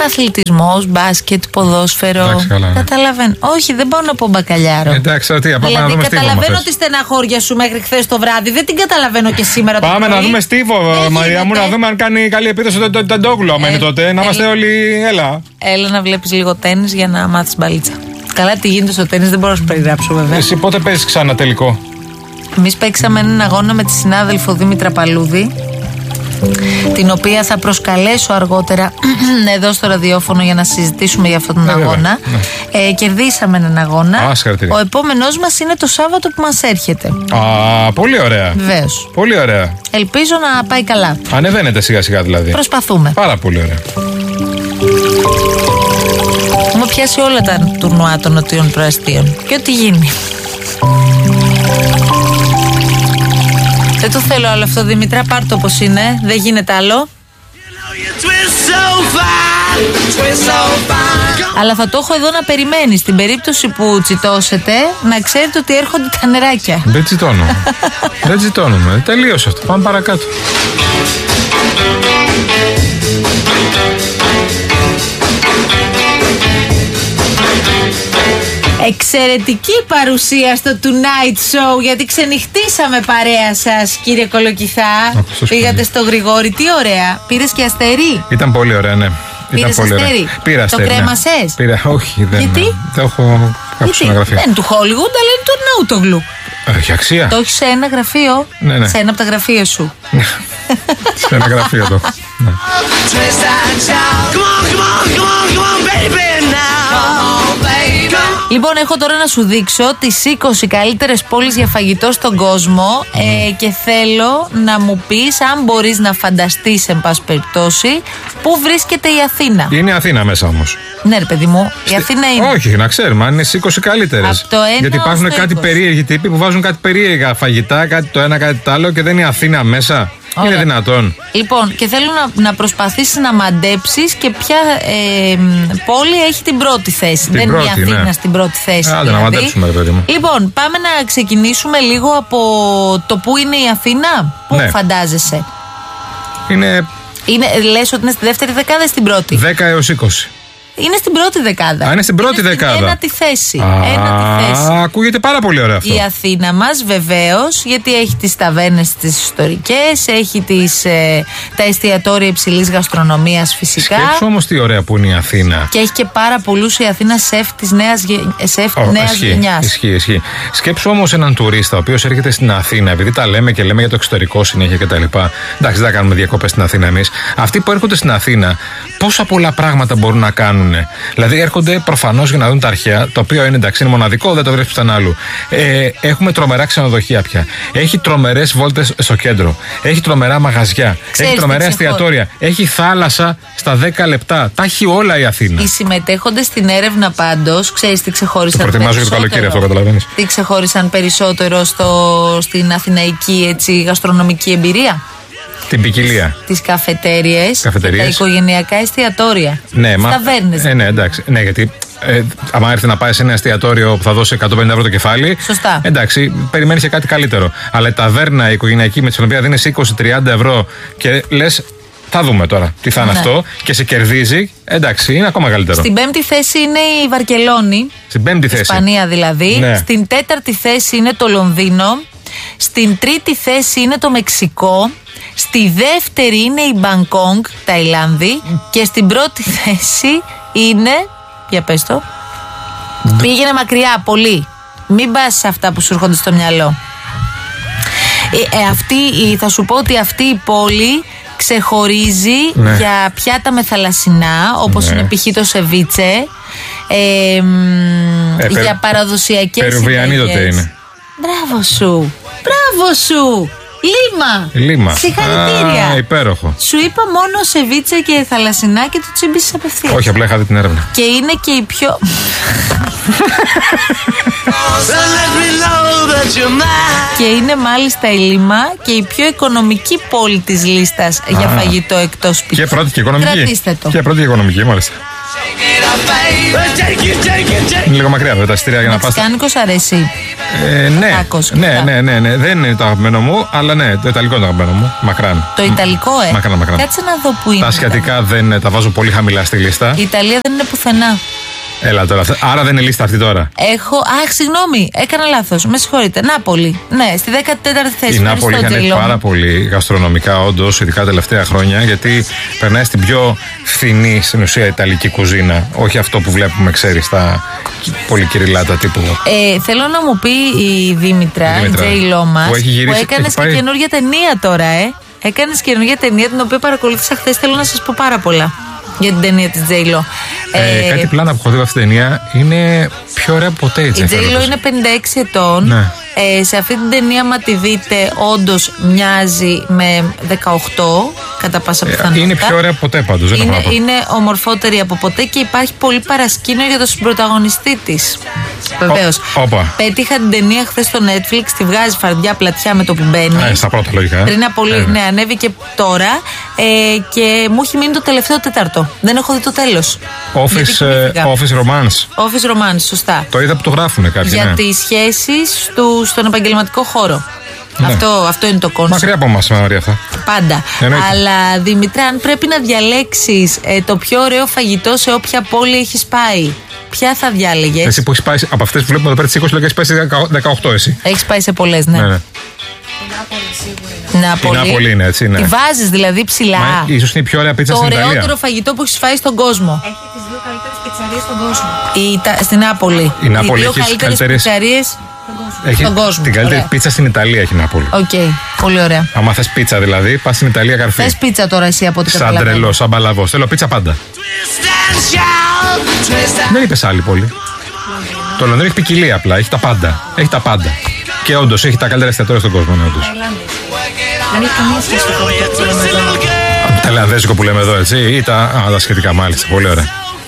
αθλητισμός, μπάσκετ, ποδόσφαιρο. Εντάξει, καλά, καταλαβαίνω. Όχι, δεν πάω να πω μπακαλιάρο. Εντάξει, δηλαδή, καταλαβαίνω τη στεναχώρια σου μέχρι χθες το βράδυ. Δεν την καταλαβαίνω και σήμερα το πρωί. Πάμε να δούμε Στίβο, Μαρία μου, να δούμε αν κάνει καλή επίθεση το Τεντόγλου. Αν είναι τότε, να είμαστε όλοι. Έλα να βλέπεις λίγο τένις για να μάθεις μπαλίτσα. Καλά, τι γίνεται στο τένις δεν μπορώ να σου περιγράψω, βέβαια. Εσύ πότε παίζεις ξανά τελικό? Εμείς παίξαμε έναν αγώνα με τη συνάδελφο Δήμητρα Παλούδη, την οποία θα προσκαλέσω αργότερα εδώ στο ραδιόφωνο για να συζητήσουμε για αυτόν τον αγώνα. Κερδίσαμε έναν αγώνα. Ο επόμενος μας είναι το Σάββατο που μας έρχεται. Πολύ ωραία. Βεβαίως. Πολύ ωραία. Ελπίζω να πάει καλά. Ανεβαίνετε σιγά σιγά δηλαδή. Προσπαθούμε. Πάρα πολύ ωραία. Έχουμε πιάσει όλα τα τουρνουά των νοτιών προαστίων. Και ό,τι γίνει. Δεν το θέλω άλλο αυτό, Δημήτρα. Πάρ' το όπως είναι. Δεν γίνεται άλλο. Αλλά θα το έχω εδώ να περιμένει. Στην περίπτωση που τσιτώσετε, να ξέρετε ότι έρχονται τα νεράκια. Δεν τσιτώνω. Δεν τσιτώνουμε. Τελείωσε αυτό. Πάμε παρακάτω. Εξαιρετική παρουσία στο Tonight Show, γιατί ξενυχτήσαμε παρέα σας, κύριε Κολοκυθά. Πήγατε στο Γρηγόρη, τι ωραία. Πήρες και αστέρι? Ήταν πολύ ωραία, ναι. Πήρες αστέρι? Πήρα αστέρι. Το κρέμασες? Πήρα, όχι, δεν. Γιατί? Το έχω κάποιο σε ένα γραφείο. Δεν είναι του Hollywood, αλλά είναι του Ναούτογλου. Έχει αξία. Το έχεις σε ένα γραφείο? Ναι. Σε ένα από τα γραφεία σου. Σε ένα γραφείο το. Ναι. Λοιπόν, έχω τώρα να σου δείξω τις 20 καλύτερες πόλεις για φαγητό στον κόσμο και θέλω να μου πεις, αν μπορείς να φανταστείς, εν πάση περιπτώσει, πού βρίσκεται η Αθήνα. Είναι η Αθήνα μέσα όμως. Ναι, ρε παιδί μου, η Αθήνα είναι. Όχι, να ξέρουμε, αν είναι στις 20 καλύτερες. Γιατί υπάρχουν κάτι περίεργοι τύποι που βάζουν κάτι περίεργα φαγητά, κάτι το ένα, κάτι το άλλο και δεν είναι η Αθήνα μέσα. Ωραία. Είναι δυνατόν? Λοιπόν, και θέλω να προσπαθήσεις να μαντέψεις και ποια πόλη έχει την πρώτη θέση. Δεν είναι η Αθήνα στην πρώτη θέση. Άντε δηλαδή. Να μαντέψουμε, ρε παιδί μου. Λοιπόν, πάμε να ξεκινήσουμε λίγο από το πού είναι η Αθήνα. Πού φαντάζεσαι? Λες ότι είναι στη δεύτερη δεκάδα ή στην πρώτη? 10 έως 20. Είναι στην πρώτη δεκάδα. Είναι στην πρώτη δεκάδα. Ένατη θέση. Ακούγεται πάρα πολύ ωραία αυτό. Η Αθήνα μας, βεβαίως, γιατί έχει τις ταβέρνες τις ιστορικές, έχει τα εστιατόρια υψηλής γαστρονομίας φυσικά. Σκέψου όμως τι ωραία που είναι η Αθήνα. Και έχει και πάρα πολλούς η Αθήνα σεφ της νέας γενιάς. Ισχύει. Σκέψου όμως έναν τουρίστα ο οποίος έρχεται στην Αθήνα, επειδή τα λέμε και λέμε για το εξωτερικό συνέχεια κτλ. Εντάξει, δεν θα κάνουμε διακοπές στην Αθήνα εμείς. Αυτοί που έρχονται στην Αθήνα, πόσα πολλά πράγματα μπορούν να κάνουν. Δηλαδή έρχονται προφανώς για να δουν τα αρχαία, το οποίο είναι εντάξει, είναι μοναδικό, δεν το βρίσκεις πουθενά άλλου. Έχουμε τρομερά ξενοδοχεία πια. Έχει τρομερές βόλτες στο κέντρο. Έχει τρομερά μαγαζιά. Έχει τρομερά εστιατόρια. Έχει θάλασσα στα 10 λεπτά. Τα έχει όλα η Αθήνα. Οι συμμετέχοντες στην έρευνα πάντως, ξέρεις τι ξεχώρισαν? Το προτιμάζω για το καλοκαίρι αυτό, καταλαβαίνεις. Τι ξεχώρισαν περισσότερο στην αθηναϊκή γαστρονομική εμπειρία? Την ποικιλία. Τις καφετέριες. Και τα οικογενειακά εστιατόρια. Ναι, ταβέρνες. Ναι, εντάξει. Ναι, γιατί άμα έρθει να πάει σε ένα εστιατόριο που θα δώσει 150 ευρώ το κεφάλι. Σωστά. Εντάξει, περιμένεις και κάτι καλύτερο. Αλλά η ταβέρνα η οικογενειακή με την οποία δίνεις 20-30 ευρώ και λες, θα δούμε τώρα τι θα είναι αυτό, και σε κερδίζει, εντάξει, είναι ακόμα καλύτερο. Στην πέμπτη θέση είναι η Βαρκελόνη. Στην πέμπτη θέση. Ισπανία δηλαδή. Ναι. Στην τέταρτη θέση είναι το Λονδίνο. Στην τρίτη θέση είναι το Μεξικό. Στη δεύτερη είναι η Μπανκόγκ, Ταϊλάνδη. Και στην πρώτη θέση είναι. Για πες το. Πήγαινε μακριά, πολύ. Μην πας σε αυτά που σου έρχονται στο μυαλό. Θα σου πω ότι αυτή η πόλη ξεχωρίζει για πιάτα με θαλασσινά, όπως είναι π.χ. το σεβίτσε, για παραδοσιακές Περουβιανή τότε είναι. Μπράβο σου. Λίμα. Συγχαρητήρια. Υπέροχο. Σου είπα μόνο σεβίτσε και θαλασσινά και το τσίμπησες απευθείας. Όχι, απλά είχα δει την έρευνα. Και είναι και η πιο. Και είναι μάλιστα η Λίμα και η πιο οικονομική πόλη της λίστας για φαγητό εκτός σπιτιού. Και πρώτη και οικονομική. Κρατήστε το. Και πρώτη και οικονομική, μάλιστα. Είναι λίγο μακριά βέβαια τα εισιτήρια για να πας. Μεξικάνικος αρέσει. Ναι. Τάκος, Ναι. Δεν είναι το αγαπημένο μου, αλλά ναι, το ιταλικό είναι το αγαπημένο μου. Μακράν. Το ιταλικό, Μακράν. Κάτσε να δω που είναι. Τα ασιατικά δεν τα βάζω πολύ χαμηλά στη λίστα. Η Ιταλία δεν είναι πουθενά. Έλα τώρα. Άρα δεν είναι λίστα αυτή τώρα. Συγγνώμη, έκανα λάθος. Με συγχωρείτε. Νάπολη. Ναι, στη 14η θέση. Η Νάπολη έχει πάρα πολύ γαστρονομικά, όντως, ειδικά τελευταία χρόνια, γιατί περνάει στην πιο φθηνή, στην ουσία, ιταλική κουζίνα. Όχι αυτό που βλέπουμε, ξέρεις, τα πολυκυριλάτα τύπου. Θέλω να μου πει η Δήμητρα, η J-Lo μας, που έκανες και καινούργια ταινία τώρα, Έκανες καινούργια ταινία, την οποία παρακολούθησα χθες. Θέλω να σας πω πάρα πολλά για την ταινία της J-Lo. Κάτι πλάνα που έχω δει αυτή την ταινία είναι πιο ωραία από ποτέ. Η J-Lo είναι 56 ετών. Ναι. Σε αυτή την ταινία, μα τη δείτε, όντως μοιάζει με 18 κατά πάσα πιθανότητα. Είναι πιο ωραία από ποτέ πάντως. Είναι ομορφότερη από ποτέ και υπάρχει πολύ παρασκήνιο για τον συμπρωταγωνιστή της. Βεβαίως. Πέτυχα την ταινία χθες στο Netflix, τη βγάζει φαρδιά πλατιά με το που μπαίνει. Στα πρώτα λογικά. Πριν από λίγο, ναι, ανέβηκε τώρα και μου έχει μείνει το τελευταίο τέταρτο. Δεν έχω δει το τέλος. Office Romance. Office Romance, σωστά. Το είδα που το γράφουνε κάποιοι. Για τις σχέσεις στον επαγγελματικό χώρο. Ναι. Αυτό είναι το κόνσεπτ. Μακριά από εμάς, Μαρία, αυτά. Πάντα. Αλλά Δημητρά, αν πρέπει να διαλέξεις το πιο ωραίο φαγητό σε όποια πόλη έχεις πάει, ποια θα διάλεγες? Εσύ που έχεις πάει από αυτές που βλέπουμε εδώ πέρα τις 20, έχεις πάει σε 18 εσύ. Έχεις πάει σε πολλές, ναι. Η Νάπολη είναι, έτσι, ναι. Τη βάζεις δηλαδή ψηλά. Ίσως είναι η πιο ωραία πίτσα στην Ιταλία. Το ωραιότερο φαγητό που έχεις φάει στον κόσμο. Έχει τις δύο καλύτερες πιτσαρίες στον κόσμο. Στην Νάπολη. Η Νάπολη έχει τις καλύτερες πιτσαρίες στον κόσμο. Την καλύτερη πίτσα στην Ιταλία έχει η Νάπολη. Οκ, πολύ ωραία. Άμα θες πίτσα δηλαδή, πας στην Ιταλία καρφί. Θες πίτσα τώρα εσύ από ό,τι καταλαβαίνω. Σαν τρελός, σαν παλαβός. Θέλω πίτσα πάντα. Δεν είπες άλλη πόλη. Το Λονδίνο έχει ποικιλία απλά, έχει τα πάντα. Έχει τα πάντα. Και όντως έχει τα καλύτερα εστιατόρια στον κόσμο. Δεν έχει καμία σχέση με το που λέμε εδώ. Τα Ταϊλανδέζικο που λέμε εδώ, έτσι, ή τα σχετικά, μάλιστα. Πολύ ωραία.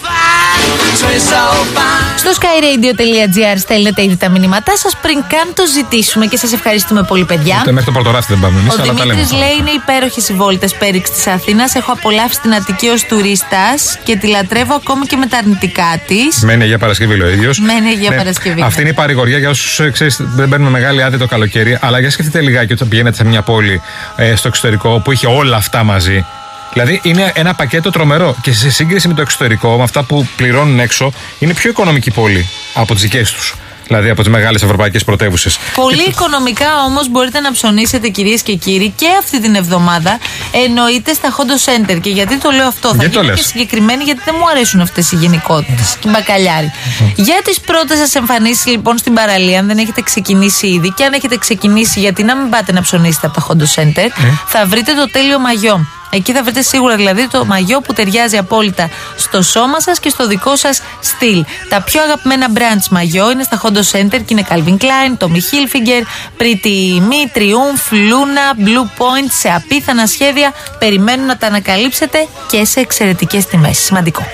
Στο skyradio.gr στέλνετε ήδη τα μηνύματά σας πριν καν το ζητήσουμε και σας ευχαριστούμε πολύ, παιδιά. Ούτε μέχρι το πρωτοράφι δεν πάμε εμείς, αλλά τα λέμε. Ο Δημήτρης λέει: είναι υπέροχες οι βόλτες πέριξ της Αθήνας. Έχω απολαύσει την Αττική ως τουρίστας και τη λατρεύω ακόμα και με τα αρνητικά της. Μένει Αγία Παρασκευή, λέει ο ίδιος. Μένει Αγία Παρασκευή. Αυτή είναι η παρηγοριά για όσους δεν παίρνουμε μεγάλη άδεια το καλοκαίρι. Αλλά για σκεφτείτε λιγάκι όταν πηγαίνετε σε μια πόλη στο εξωτερικό που είχε όλα αυτά μαζί. Δηλαδή είναι ένα πακέτο τρομερό και σε σύγκριση με το εξωτερικό, με αυτά που πληρώνουν έξω, είναι πιο οικονομική πόλη από τις δικές τους. Δηλαδή από τις μεγάλες ευρωπαϊκές πρωτεύουσες. Πολύ οικονομικά όμως μπορείτε να ψωνίσετε, κυρίες και κύριοι, και αυτή την εβδομάδα. Εννοείται στα Hondo Center. Και γιατί το λέω αυτό? Θα γίνω και συγκεκριμένη, γιατί δεν μου αρέσουν αυτές οι γενικότητες. Και μπακαλιάρι. Για τις πρώτες σας εμφανίσεις λοιπόν στην παραλία, αν δεν έχετε ξεκινήσει ήδη, και αν έχετε ξεκινήσει, γιατί να μην πάτε να ψωνίσετε από τα Hondo Center, θα βρείτε το τέλειο μαγιό. Εκεί θα βρείτε σίγουρα δηλαδή το μαγιό που ταιριάζει απόλυτα στο σώμα σας και στο δικό σας στυλ. Τα πιο αγαπημένα brands μαγιό είναι στα Hondo Center και είναι Calvin Klein, Tommy Hilfiger, Pretty Me, Triumph, Luna, Blue Point, σε απίθανα σχέδια. Περιμένουν να τα ανακαλύψετε και σε εξαιρετικές τιμές. Σημαντικό.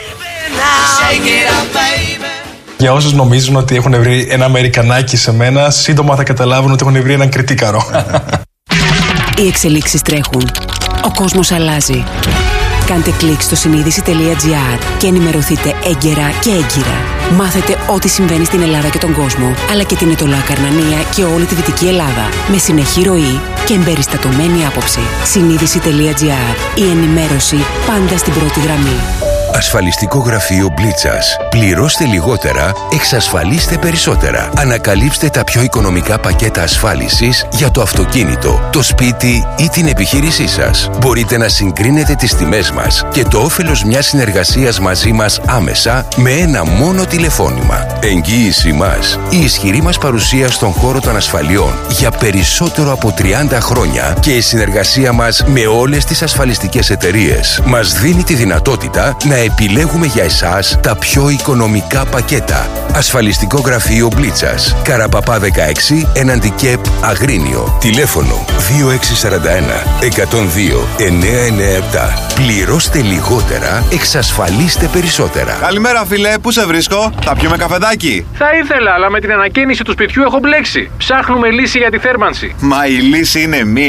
Για όσους νομίζουν ότι έχουν βρει ένα Αμερικανάκι σε μένα, σύντομα θα καταλάβουν ότι έχουν βρει έναν κριτικαρό. Οι εξελίξεις τρέχουν. Ο κόσμος αλλάζει. Κάντε κλικ στο συνείδηση.gr και ενημερωθείτε έγκαιρα και έγκυρα. Μάθετε ό,τι συμβαίνει στην Ελλάδα και τον κόσμο, αλλά και την Ετωλά Καρνανία και όλη τη Δυτική Ελλάδα, με συνεχή ροή και εμπεριστατωμένη άποψη. Συνείδηση.gr. Η ενημέρωση πάντα στην πρώτη γραμμή. Ασφαλιστικό γραφείο Μπλίτσας. Πληρώστε λιγότερα, εξασφαλίστε περισσότερα. Ανακαλύψτε τα πιο οικονομικά πακέτα ασφάλισης για το αυτοκίνητο, το σπίτι ή την επιχείρησή σας. Μπορείτε να συγκρίνετε τις τιμές μας και το όφελος μιας συνεργασίας μαζί μας άμεσα με ένα μόνο τηλεφώνημα. Εγγύηση μας. Η ισχυρή μας παρουσία στον χώρο των ασφαλιών για περισσότερο από 30 χρόνια και η συνεργασία μας με όλες τις ασφαλιστικές εταιρείες μας δίνει τη δυνατότητα να επιλέγουμε για εσάς τα πιο οικονομικά πακέτα. Ασφαλιστικό γραφείο Μπλίτσας. Καραπαπά 16, έναντι ΚΕΠ Αγρίνιο. Τηλέφωνο 2641 102 997. Πληρώστε λιγότερα, εξασφαλίστε περισσότερα. Καλημέρα, φίλε, πού σε βρίσκω? Θα πιούμε καφεδάκι? Θα ήθελα, αλλά με την ανακαίνιση του σπιτιού έχω μπλέξει. Ψάχνουμε λύση για τη θέρμανση. Μα η λύση είναι μία.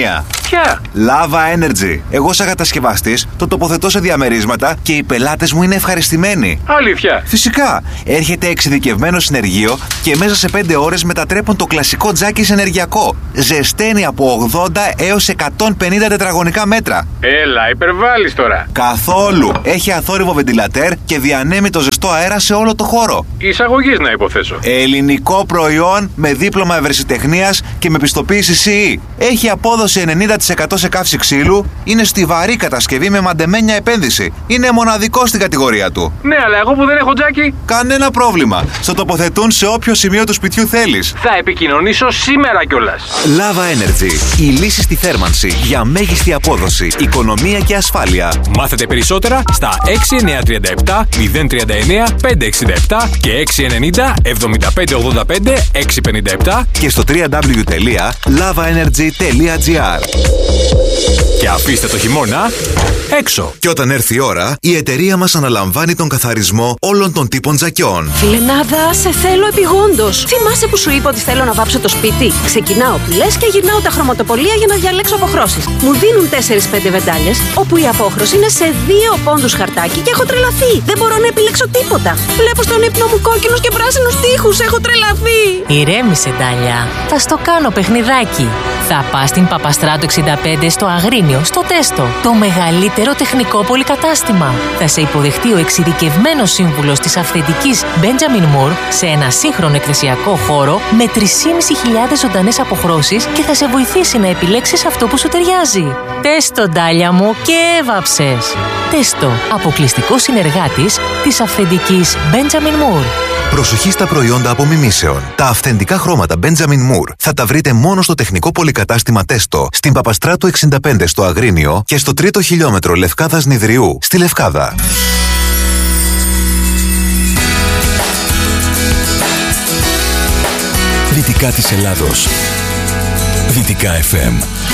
Αλήθεια? Lava Energy. Εγώ σαν κατασκευαστής το τοποθετώ σε διαμερίσματα και οι πελάτες μου είναι ευχαριστημένοι. Αλήθεια? Φυσικά. Έρχεται εξειδικευμένο συνεργείο και μέσα σε 5 ώρες μετατρέπουν το κλασικό τζάκι σε ενεργειακό. Ζεσταίνει από 80 έως 150 τετραγωνικά μέτρα. Έλα, υπερβάλλεις τώρα. Καθόλου. Έχει αθόρυβο βεντιλατέρ και διανέμει το ζεστό αέρα σε όλο το χώρο. Εισαγωγής να υποθέσω. Ελληνικό προϊόν με δίπλωμα ευρεσιτεχνίας και με πιστοποίηση CE. Έχει απόδοση 90% σε καύση ξύλου. Είναι στιβαρή κατασκευή με μαντεμένια επένδυση. Είναι μοναδικό στην κατηγορία του. Ναι, αλλά εγώ που δεν έχω τζάκι. Κανένα πρόβλημα. Στο τοποθετούν σε όποιο σημείο του σπιτιού θέλεις. Θα επικοινωνήσω σήμερα κιόλας. Lava Energy. Η λύση στη θέρμανση για μέγιστη απόδοση, οικονομία και ασφάλεια. Μάθετε περισσότερα στα 6937 039 567 και 690 7585 657 και στο www.lavaenergy.gr. Και αφήστε το χειμώνα έξω. Και όταν έρθει η ώρα, η εταιρεία μας αναλαμβάνει τον καθαρισμό όλων των τύπων τζακιών. Φιλενάδα, σε θέλω επειγόντως. Θυμάσαι που σου είπα ότι θέλω να βάψω το σπίτι? Ξεκινάω που λες και γυρνάω τα χρωματοπολία για να διαλέξω αποχρώσεις. Μου δίνουν 4-5 βεντάλιες, όπου η απόχρωση είναι σε 2 πόντους χαρτάκι και έχω τρελαθεί. Δεν μπορώ να επιλέξω τίποτα. Βλέπω στον ύπνο μου κόκκινους και πράσινους τοίχους. Έχω τρελαθεί. Ηρέμησε, Ντάλια. Θα στο κάνω παιχνιδάκι. Θα πας στην Παπαστράτου 65 στο Αγρίνιο, στο Τέστο. Το μεγαλύτερο τεχνικό πολυκατάστημα. Θα σε υποδεχτεί ο εξειδικευμένος σύμβουλος της αυθεντικής Benjamin Moore σε ένα σύγχρονο εκθεσιακό χώρο με 3.500 ζωντανές αποχρώσεις και θα σε βοηθήσει να επιλέξεις αυτό που σου ταιριάζει. Τέστο, Ντάλια μου, και έβαψες. Τέστο, αποκλειστικό συνεργάτης της αυθεντικής Benjamin Moore. Προσοχή στα προϊόντα απομιμήσεων. Τα αυθεντικά χρώματα Benjamin Moore θα τα βρείτε μόνο στο τεχνικό πολυκατάστημα Τέστο, στην Παπαστράτου 65 στο Αγρίνιο και στο 3ο χιλιόμετρο Λευκάδας Νηδριού στη Λευκάδα. Δυτικά της Ελλάδος. Δυτικά FM.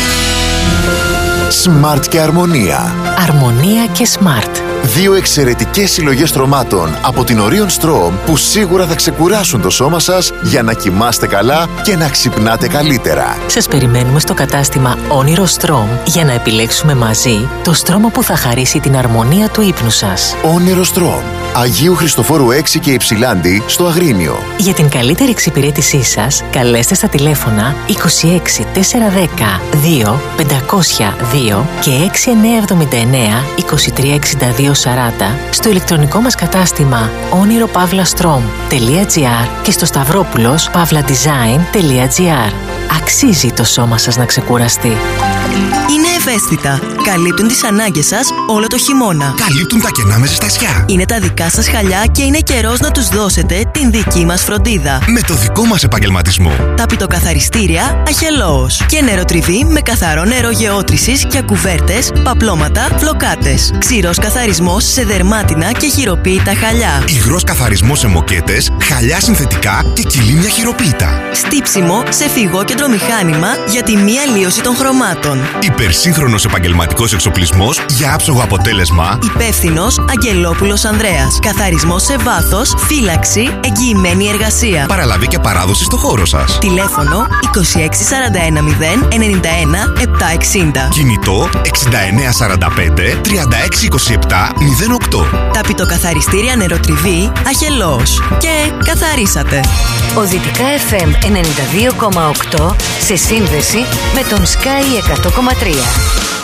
Smart και Αρμονία. Αρμονία και Smart. 2 εξαιρετικές συλλογές στρωμάτων από την Orion Strom που σίγουρα θα ξεκουράσουν το σώμα σας για να κοιμάστε καλά και να ξυπνάτε καλύτερα. Σας περιμένουμε στο κατάστημα Όνειρο Strom για να επιλέξουμε μαζί το στρώμα που θα χαρίσει την αρμονία του ύπνου σας. Όνειρο Strom. Αγίου Χριστοφόρου 6 και Υψηλάντη στο Αγρίνιο. Για την καλύτερη εξυπηρέτησή σας, καλέστε στα τηλέφωνα 26 410 2 502 και 6979 2362 40 στο ηλεκτρονικό μας κατάστημα oniropavlastrom.gr και στο stavropoulos.pavladesign.gr. Αξίζει το σώμα σας να ξεκουραστεί. Είναι ευαίσθητα. Καλύπτουν τις ανάγκες σας όλο το χειμώνα. Καλύπτουν τα κενά με ζεστασιά. Είναι τα δικά σας χαλιά και είναι καιρός να τους δώσετε την δική μας φροντίδα. Με το δικό μας επαγγελματισμό. Ταπητοκαθαριστήρια Αχελώος. Και νεροτριβή με καθαρό νερό γεώτρησης για κουβέρτες, παπλώματα, φλοκάτες. Ξηρός καθαρισμός σε δερμάτινα και χειροποίητα χαλιά. Υγρός καθαρισμός σε μοκέτες, χαλιά συνθετικά και κυλίμια χειροποίητα. Στύψιμο σε φυγόκεντρο μηχάνημα για τη μη αλλίωση των χρωμάτων. Υπερσύγχρονος επαγγελματικός εξοπλισμός για άψογο αποτέλεσμα. Υπεύθυνος Αγγελόπουλος Ανδρέας. Καθαρισμός σε βάθος, φύλαξη, εγγυημένη εργασία. Παραλαβή και παράδοση στο χώρο σας. Τηλέφωνο 2641 091 760. Κινητό 6945 3627 08. Ταπητοκαθαριστήρια νεροτριβή Αχελώος. Και καθαρίσατε. Ο Δυτικά FM 92,8 σε σύνδεση με τον Sky 100,3.